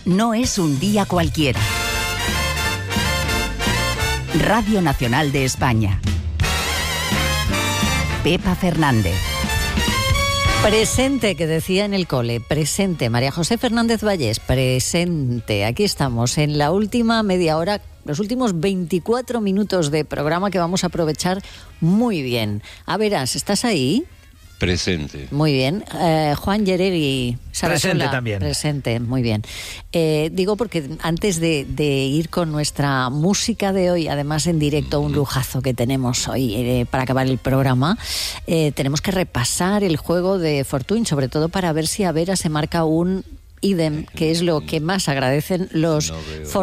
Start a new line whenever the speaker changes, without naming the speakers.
no es un día cualquiera. Radio Nacional de España. Pepa Fernández.
Presente, que decía en el cole, presente. María José Fernández Vallés, presente. Aquí estamos en la última media hora, los últimos 24 minutos de programa que vamos a aprovechar muy bien. A verás, ¿estás ahí?
Presente.
Muy bien. Juan Llereri.
Presente también.
Presente, muy bien. Digo porque antes de ir con nuestra música de hoy, además en directo, un lujazo que tenemos hoy para acabar el programa, tenemos que repasar el juego de Fortuny, sobre todo para ver si a Vera se marca un idem, que es lo que más agradecen los